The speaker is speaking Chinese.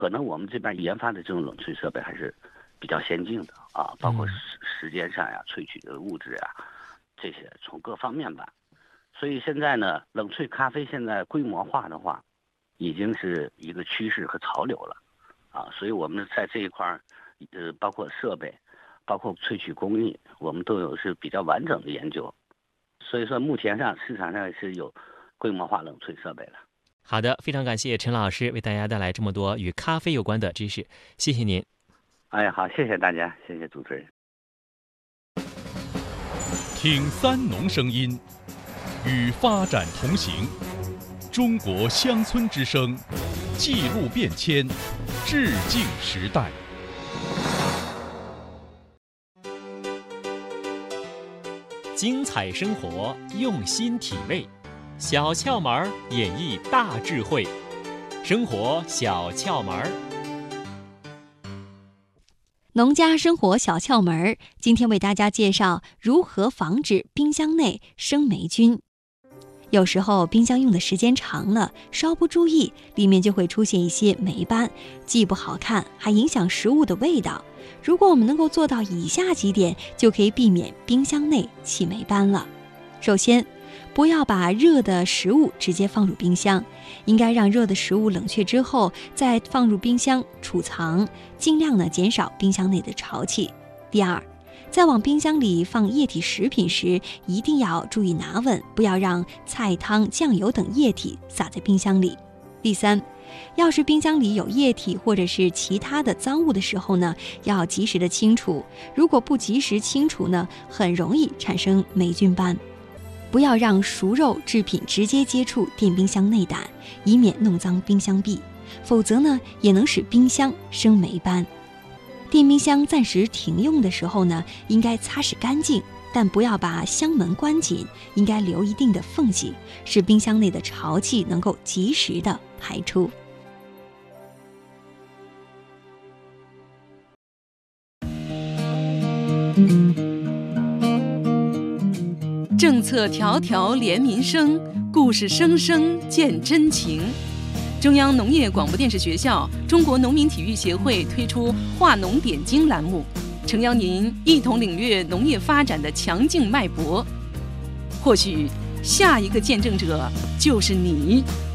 可能我们这边研发的这种冷萃设备还是比较先进的啊，包括时间上呀、萃取的物质呀，这些从各方面吧。所以现在呢，冷萃咖啡现在规模化的话，已经是一个趋势和潮流了啊。所以我们在这一块包括设备，包括萃取工艺，我们都有是比较完整的研究。所以说，目前上市场上是有规模化冷萃设备了。 好的，非常感谢陈老师为大家带来这么多与咖啡有关的知识，谢谢您。 哎，好，谢谢大家，谢谢主持人。 听三农声音，与发展同行。中国乡村之声，记录变迁，致敬时代。 精彩生活，用心体味，小窍门演绎大智慧。生活小窍门。 农家生活小窍门，今天为大家介绍如何防止冰箱内生霉菌。有时候冰箱用的时间长了，稍不注意，里面就会出现一些霉斑，既不好看，还影响食物的味道。如果我们能够做到以下几点，就可以避免冰箱内起霉斑了。首先，不要把热的食物直接放入冰箱，应该让热的食物冷却之后再放入冰箱储藏，尽量减少冰箱内的潮气。第二，在往冰箱里放液体食品时，一定要注意拿稳，不要让菜汤、酱油等液体洒在冰箱里。第三，要是冰箱里有液体或者是其他的脏物的时候呢，要及时的清除。如果不及时清除呢，很容易产生霉菌斑。不要让熟肉制品直接接触电冰箱内胆，以免弄脏冰箱壁，否则呢，也能使冰箱生霉斑。电冰箱暂时停用的时候呢，应该擦拭干净，但不要把箱门关紧，应该留一定的缝隙，使冰箱内的潮气能够及时的排出。 政策条条连民生，故事声声见真情。中央农业广播电视学校、中国农民体育协会推出话农点睛栏目，诚邀您一同领略农业发展的强劲脉搏。或许下一个见证者就是你。